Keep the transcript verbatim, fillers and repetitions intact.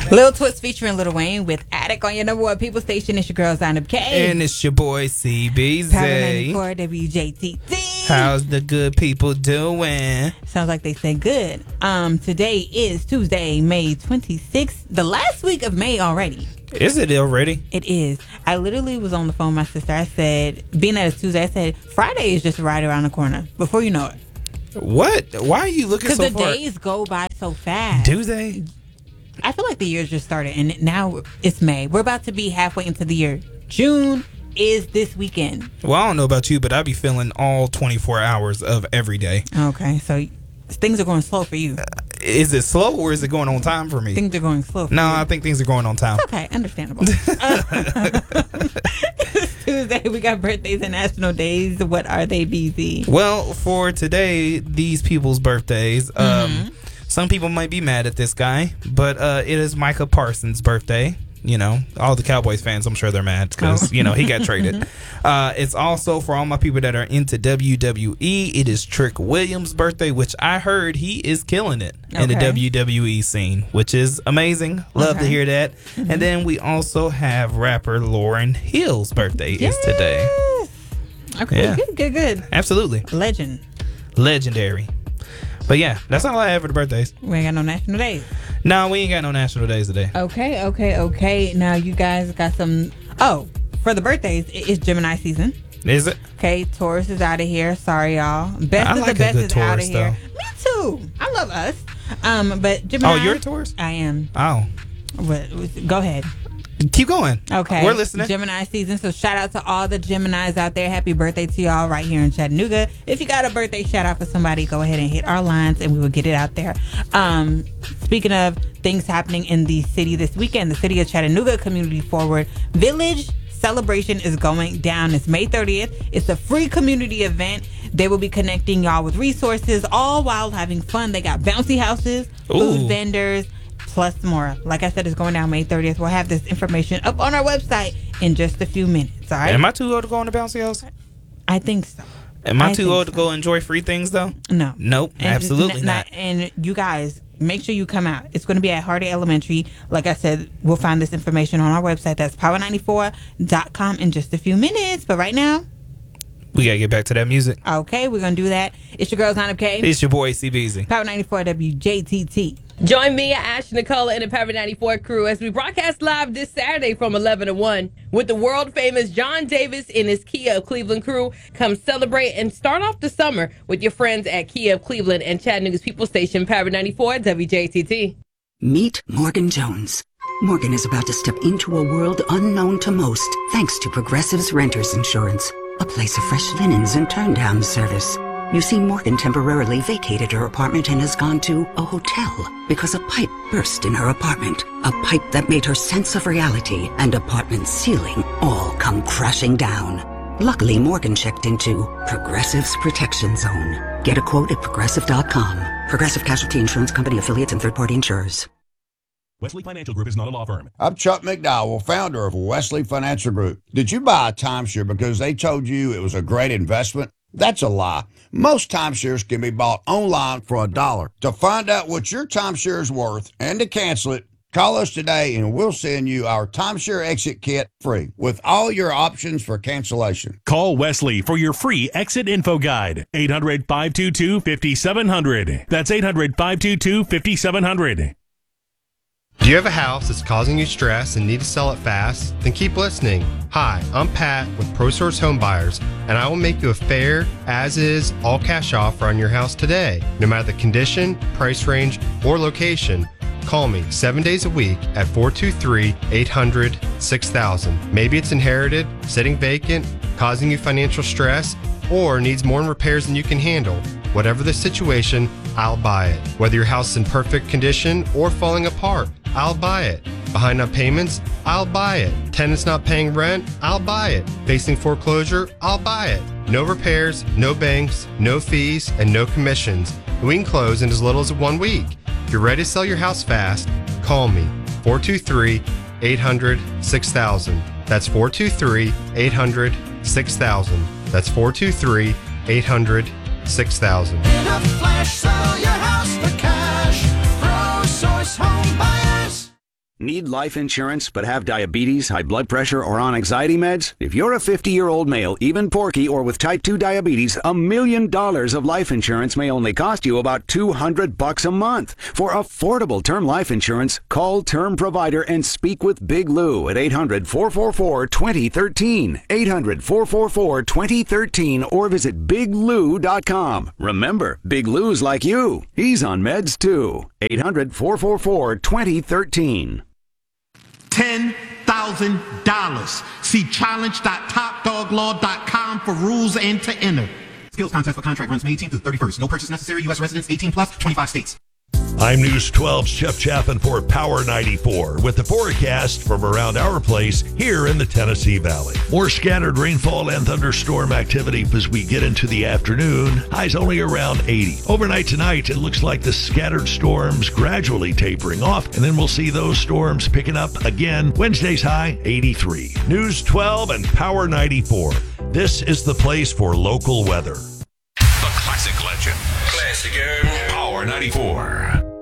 Lil Twist featuring Lil Wayne with Attic on your number one people station. It's your girl, Zainab K. And it's your boy, C B Z. Power ninety-four W J T T. How's the good people doing? Sounds like they say good. Um, today is Tuesday, May twenty-sixth. The last week of May already. Is it already? It is. I literally was on the phone with my sister. I said, being that it's Tuesday, I said, Friday is just right around the corner. Before you know it. What? Why are you looking so far? Because the days go by so fast. Do they? I feel like the year's just started, and now it's May. We're about to be halfway into the year. June is this weekend. Well, I don't know about you, but I be feeling all twenty-four hours of every day. Okay, so things are going slow for you. Uh, is it slow or is it going on time for me? Things are going slow for no, you. I think things are going on time. It's okay, understandable. uh, Tuesday, we got birthdays and national days. What are they, B Z? Well, for today, these people's birthdays, um, Mm-hmm. some people might be mad at this guy, but uh, it is Micah Parsons' birthday. You know, all the Cowboys fans, I'm sure they're mad because, oh. you know, he got traded. Uh, it's also for all my people that are into W W E. It is Trick Williams' birthday, which I heard he is killing it okay. in the W W E scene, which is amazing. Love okay. to hear that. Mm-hmm. And then we also have rapper Lauryn Hill's birthday yes. is today. Okay, yeah. good, good, good. Absolutely. Legend. Legendary. But yeah, that's all I have for the birthdays. We ain't got no national days. No, we ain't got no national days today. Okay, okay, okay. Now you guys got some. Oh, for the birthdays, it's Gemini season. Is it? Okay, Taurus is out of here. Sorry, y'all. Best I of like the best a good is Taurus, out of here. though. Me too. I love us. Um, but Gemini. Oh, you're a Taurus? I am. Oh. What, go ahead. Keep going. Okay. We're listening. Gemini season. So shout out to all the Geminis out there. Happy birthday to y'all right here in Chattanooga. If you got a birthday shout out for somebody, go ahead and hit our lines and we will get it out there. Um, speaking of things happening in the city this weekend, the City of Chattanooga Community Forward Village celebration is going down. It's May thirtieth. It's a free community event. They will be connecting y'all with resources, all while having fun. They got bouncy houses, Ooh. food vendors, plus more. Like I said, it's going down May thirtieth. We'll have this information up on our website in just a few minutes. All right. Am I too old to go on the bouncy house? I think so. Am I, I too old so. to go enjoy free things though? No. Nope. And absolutely not, not. And you guys, make sure you come out. It's going to be at Hardy Elementary. Like I said, we'll find this information on our website. That's power ninety-four dot com in just a few minutes. But right now, we got to get back to that music. Okay, we're going to do that. It's your girl, Zainab K. It's your boy, C B Z. Power ninety-four W J T T. Join me, Ash Nicola, and the Power ninety-four crew as we broadcast live this Saturday from eleven to one with the world-famous John Davis and his Kia of Cleveland crew. Come celebrate and start off the summer with your friends at Kia of Cleveland and Chattanooga's People Station, Power ninety-four W J T T. Meet Morgan Jones. Morgan is about to step into a world unknown to most, thanks to Progressive's Renters Insurance, a place of fresh linens and turn-down service. You see, Morgan temporarily vacated her apartment and has gone to a hotel because a pipe burst in her apartment. A pipe that made her sense of reality and apartment ceiling all come crashing down. Luckily, Morgan checked into Progressive's Protection Zone. Get a quote at progressive dot com. Progressive Casualty Insurance Company affiliates and third-party insurers. Wesley Financial Group is not a law firm. I'm Chuck McDowell, founder of Wesley Financial Group. Did you buy a timeshare because they told you it was a great investment? That's a lie. Most timeshares can be bought online for a dollar. To find out what your timeshare is worth and to cancel it, call us today and we'll send you our timeshare exit kit free with all your options for cancellation. Call Wesley for your free exit info guide. eight hundred, five two two, five seven zero zero. That's eight hundred, five two two, five seven zero zero. Do you have a house that's causing you stress and need to sell it fast? Then keep listening. Hi, I'm Pat with ProSource Home Buyers, and I will make you a fair, as-is, all-cash offer on your house today. No matter the condition, price range, or location, call me seven days a week at four two three, eight hundred, six thousand. Maybe it's inherited, sitting vacant, causing you financial stress, or needs more repairs than you can handle. Whatever the situation, I'll buy it. Whether your house is in perfect condition or falling apart, I'll buy it. Behind on payments, I'll buy it. Tenants not paying rent, I'll buy it. Facing foreclosure, I'll buy it. No repairs, no banks, no fees, and no commissions. We can close in as little as one week. If you're ready to sell your house fast, call me. four two three, eight hundred, six thousand. That's four two three, eight hundred, six thousand. That's four two three, eight hundred, six thousand. In a flash, sell your house for cash. ProSource Home Buyers. Need life insurance but have diabetes, high blood pressure, or on anxiety meds? If you're a fifty-year-old male, even porky, or with type two diabetes, a million dollars of life insurance may only cost you about two hundred bucks a month. For affordable term life insurance, call Term Provider and speak with Big Lou at eight hundred, four four four, two zero one three, eight hundred, four four four, two zero one three, or visit big lou dot com. Remember, Big Lou's like you. He's on meds too. eight hundred, four four four, two zero one three. ten thousand dollars. See challenge dot top dog law dot com for rules and to enter. Skills contest for contract runs May eighteenth through thirty-first. No purchase necessary. U S residents eighteen plus, twenty-five states. I'm News twelve's Jeff Chapin for Power ninety-four with the forecast from around our place here in the Tennessee Valley. More scattered rainfall and thunderstorm activity as we get into the afternoon. Highs only around eighty. Overnight tonight, it looks like the scattered storms gradually tapering off, and then we'll see those storms picking up again. Wednesday's high, eighty-three. News twelve and Power ninety-four. This is the place for local weather. The classic legend. Classic Power ninety-four.